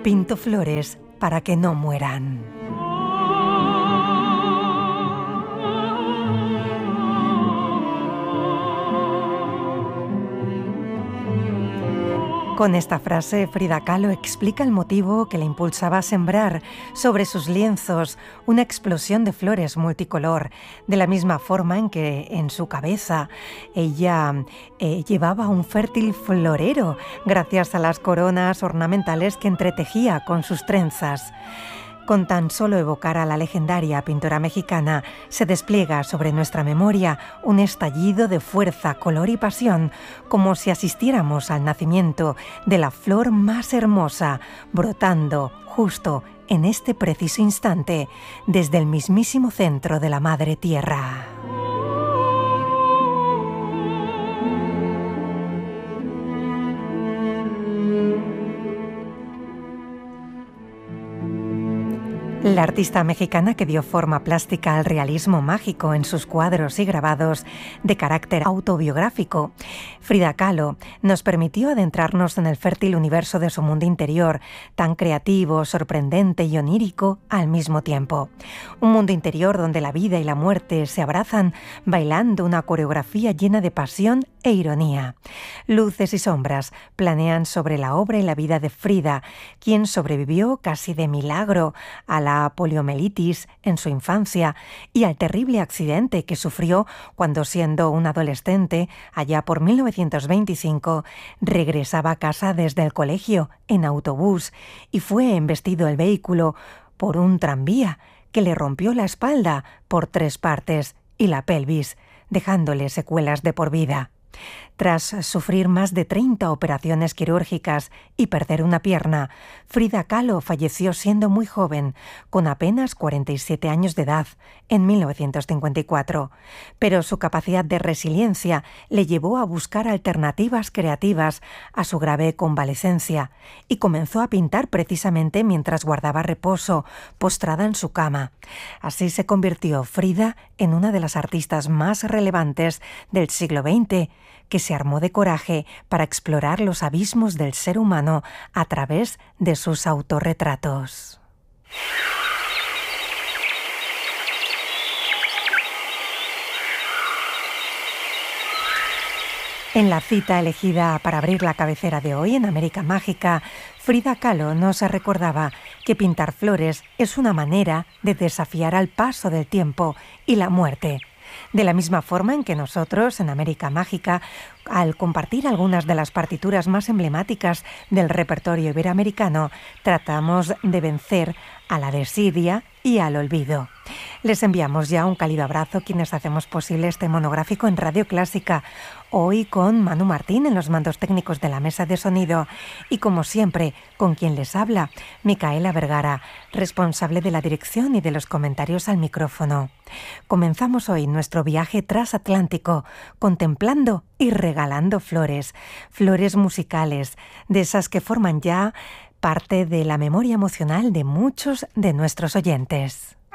Pinto flores para que no mueran. Con esta frase, Frida Kahlo explica el motivo que le impulsaba a sembrar sobre sus lienzos una explosión de flores multicolor, de la misma forma en que en su cabeza ella llevaba un fértil florero gracias a las coronas ornamentales que entretejía con sus trenzas. Con tan solo evocar a la legendaria pintora mexicana, se despliega sobre nuestra memoria un estallido de fuerza, color y pasión, como si asistiéramos al nacimiento de la flor más hermosa, brotando justo en este preciso instante, desde el mismísimo centro de la Madre Tierra. La artista mexicana que dio forma plástica al realismo mágico en sus cuadros y grabados de carácter autobiográfico, Frida Kahlo, nos permitió adentrarnos en el fértil universo de su mundo interior, tan creativo, sorprendente y onírico al mismo tiempo. Un mundo interior donde la vida y la muerte se abrazan bailando una coreografía llena de pasión e ironía. Luces y sombras planean sobre la obra y la vida de Frida, quien sobrevivió casi de milagro a la poliomielitis en su infancia y al terrible accidente que sufrió cuando, siendo un adolescente, allá por 1925, regresaba a casa desde el colegio en autobús y fue embestido el vehículo por un tranvía que le rompió la espalda por 3 partes y la pelvis, dejándole secuelas de por vida. Tras sufrir más de 30 operaciones quirúrgicas y perder una pierna, Frida Kahlo falleció siendo muy joven, con apenas 47 años de edad, en 1954. Pero su capacidad de resiliencia le llevó a buscar alternativas creativas a su grave convalecencia y comenzó a pintar precisamente mientras guardaba reposo, postrada en su cama. Así se convirtió Frida en una de las artistas más relevantes del siglo XX, que se armó de coraje para explorar los abismos del ser humano a través de sus autorretratos. En la cita elegida para abrir la cabecera de hoy en América Mágica, Frida Kahlo nos recordaba que pintar flores es una manera de desafiar al paso del tiempo y la muerte. De la misma forma en que nosotros, en América Mágica, al compartir algunas de las partituras más emblemáticas del repertorio iberoamericano, tratamos de vencer a la desidia y al olvido. Les enviamos ya un cálido abrazo quienes hacemos posible este monográfico en Radio Clásica, hoy con Manu Martín en los mandos técnicos de la mesa de sonido y, como siempre, con quien les habla, Micaela Vergara, responsable de la dirección y de los comentarios al micrófono. Comenzamos hoy nuestro viaje transatlántico, contemplando y regalando flores, flores musicales, de esas que forman ya parte de la memoria emocional de muchos de nuestros oyentes.